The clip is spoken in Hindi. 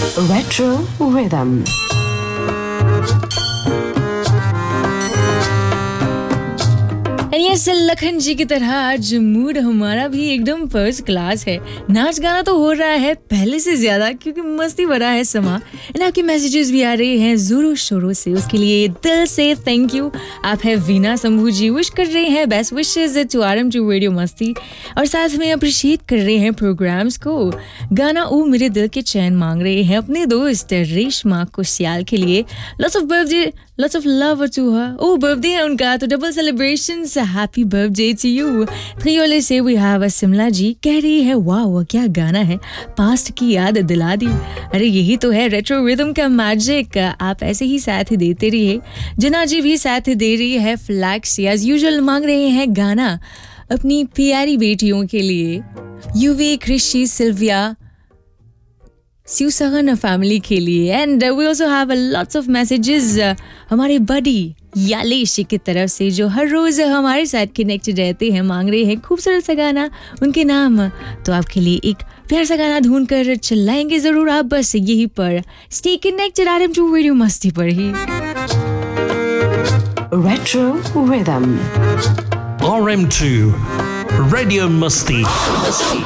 Retro Rhythm. यस, लखन जी की तरह आज मूड हमारा भी एकदम फर्स्ट क्लास है। नाच गाना तो हो रहा है पहले से ज्यादा, क्योंकि मस्ती भरा है समा। एंड आपके मैसेजेस भी आ रहे हैं जोरों शोरों से, उसके लिए दिल से थैंक यू। आप है वीना शंभू जी, विश कर रहे हैं best wishes to RM to radio मस्ती, और साथ में अप्रिशिएट कर रहे हैं प्रोग्राम्स को। गाना ओ मेरे दिल के चैन मांग रहे हैं अपने दोस्त रेशमा कुशियाल के लिए। Lots of love to her. Oh, birthday है उनका, तो double celebrations. Happy birthday to you. त्रियोले से we have a सिमला जी कह रही है, वाह क्या गाना है, पास्ट की याद दिला दी। अरे यही तो है रेट्रो रिदम का मैजिक। आप ऐसे ही साथ देते रहिए। जना जी भी साथ दे रही है। फ्लैक्स एज यूजुअल मांग रहे हैं गाना अपनी प्यारी बेटियों के लिए, यूवी, कृषि, सिल्विया, Susagana फैमिली के लिए। And we also have lots of messages हमारे बडी यालेश की तरफ से, जो हर रोज हमारे साथ कनेक्टेड रहते हैं, मांग रहे हैं खूबसूरत सा गाना उनके नाम। तो आपके लिए एक प्यार सा गाना ढूंढ कर चिल्लाएंगे जरूर आप, बस यही पर stay connected RM to radio मस्ती पर ही। Retro Rhythm. RM2 Radio Musti.